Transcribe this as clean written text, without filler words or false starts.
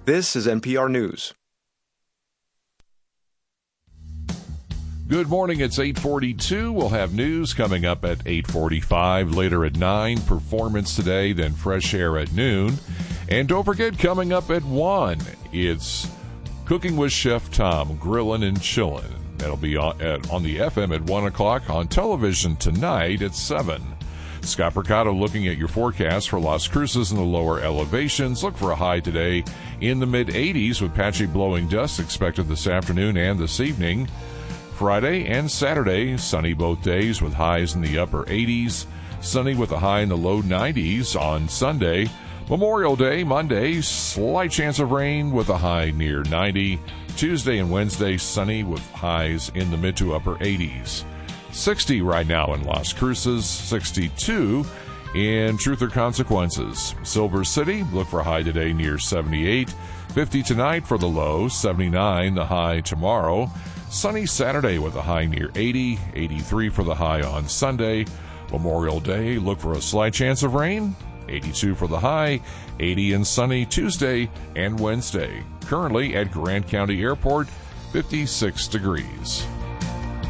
This is NPR News. Good morning, it's 8:42. We'll have news coming up at 8:45, later at 9, performance today, then fresh air at noon. And don't forget, coming up at 1, it's Cooking with Chef Tom, Grillin' and Chillin'. That'll be on the FM at 1 o'clock, on television tonight at 7. Scott Percato looking at your forecast for Las Cruces in the lower elevations. Look for a high today in the mid-80s with patchy blowing dust expected this afternoon and this evening. Friday and Saturday, sunny both days with highs in the upper 80s. Sunny with a high in the low 90s on Sunday. Memorial Day, Monday, slight chance of rain with a high near 90. Tuesday and Wednesday, sunny with highs in the mid to upper 80s. 60 right now in Las Cruces, 62 in Truth or Consequences. Silver City, look for a high today near 78. 50 tonight for the low, 79 the high tomorrow. Sunny Saturday with a high near 80, 83 for the high on Sunday. Memorial Day, look for a slight chance of rain, 82 for the high, 80 and sunny Tuesday and Wednesday. Currently at Grant County Airport, 56 degrees.